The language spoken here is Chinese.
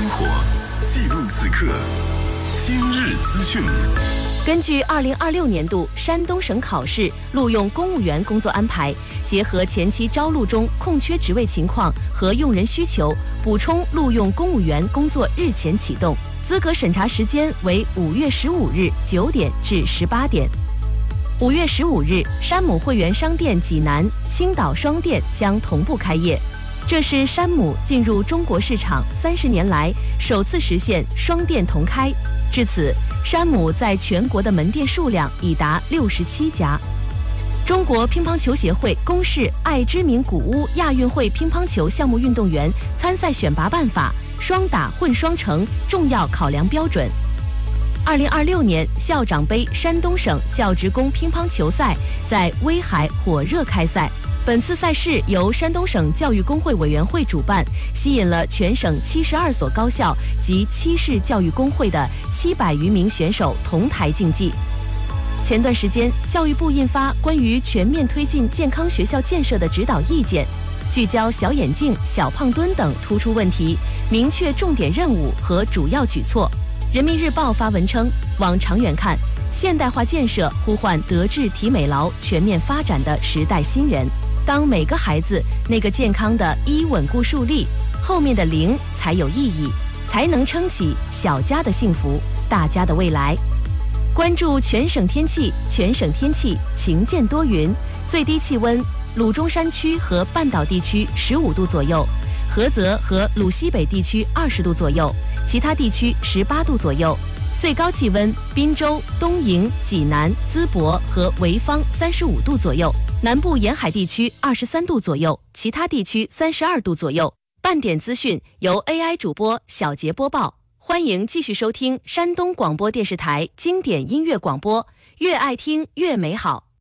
生活，记录此刻。今日资讯。 根据2026年度山东省考试录用公务员工作安排，结合前期招录中空缺职位情况和用人需求，补充录用公务员工作日前启动，资格审查时间为5月15日9点至18点。5月15日，山姆会员商店济南、青岛双店将同步开业。这是山姆进入中国市场30年来首次实现双店同开。至此，山姆在全国的门店数量已达67家。中国乒乓球协会公示爱知名古屋亚运会乒乓球项目运动员参赛选拔办法，双打混双成重要考量标准。2026年校长杯山东省教职工乒乓球赛在威海火热开赛。本次赛事由山东省教育工会委员会主办，吸引了全省72所高校及7市教育工会的700余名选手同台竞技。前段时间，教育部印发关于全面推进健康学校建设的指导意见，聚焦小眼镜、小胖墩等突出问题，明确重点任务和主要举措。人民日报发文称，往长远看，现代化建设呼唤德智体美劳全面发展的时代新人。当每个孩子那个健康的1稳固树立，后面的0才有意义，才能撑起小家的幸福，大家的未来。关注全省天气，全省天气晴间多云，最低气温鲁中山区和半岛地区15度左右，菏泽和鲁西北地区20度左右，其他地区18度左右。最高气温滨州、东营、济南、淄博和潍坊35度左右，南部沿海地区23度左右，其他地区32度左右。半点资讯由 AI 主播小杰播报，欢迎继续收听山东广播电视台经典音乐广播，越爱听越美好。